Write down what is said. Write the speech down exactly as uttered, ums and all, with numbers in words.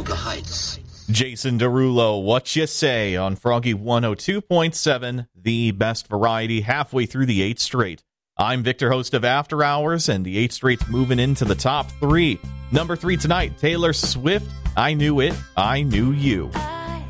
Cayuga Heights. Jason Derulo, what you say on Froggy one oh two point seven, the best variety, halfway through the eighth straight. I'm Victor, host of After Hours, and the eighth straight's moving into the top three. Number three tonight, Taylor Swift, I Knew It, I Knew You.